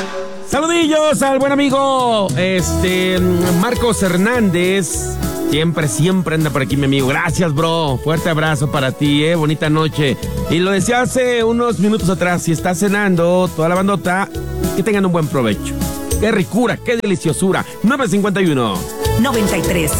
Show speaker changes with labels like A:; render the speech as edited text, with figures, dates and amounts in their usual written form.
A: Saludillos al buen amigo, Marcos Hernández. Siempre anda por aquí, mi amigo. Gracias, bro. Fuerte abrazo para ti, bonita noche. Y lo decía hace unos minutos atrás, si estás cenando, toda la bandota, que tengan un buen provecho. Qué ricura, qué deliciosura. 9:51.
B: 93.7